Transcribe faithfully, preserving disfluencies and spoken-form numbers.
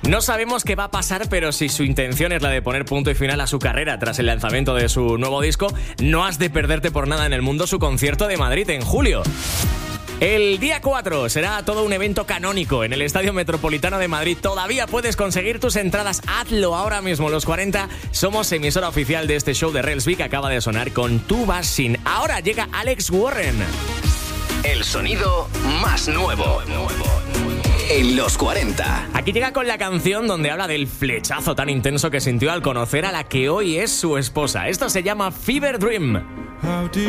No sabemos qué va a pasar, pero si su intención es la de poner punto y final a su carrera tras el lanzamiento de su nuevo disco, no has de perderte por nada en el mundo su concierto de Madrid en julio. El día cuatro será todo un evento canónico en el Estadio Metropolitano de Madrid. Todavía puedes conseguir tus entradas. Hazlo ahora mismo. Los cuarenta somos emisora oficial de este show de Railsby que acaba de sonar con Tú vas sin. Ahora llega Alex Warren. El sonido más nuevo en los cuarenta. Aquí llega con la canción donde habla del flechazo tan intenso que sintió al conocer a la que hoy es su esposa. Esto se llama Fever Dream.